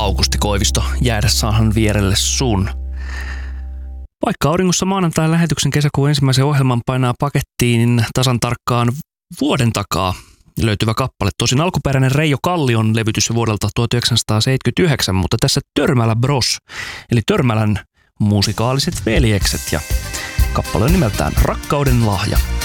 Aukusti Koivisto jäädä saahan vierelle sun. Vaikka auringossa maanantain lähetyksen kesäkuun ensimmäisen ohjelman painaa pakettiin tasan tarkkaan vuoden takaa löytyvä kappale. Tosin alkuperäinen Reijo Kallion levytys vuodelta 1979, mutta tässä Törmälä Bros, eli Törmälän musikaaliset veljekset, ja kappale on nimeltään Rakkauden lahja.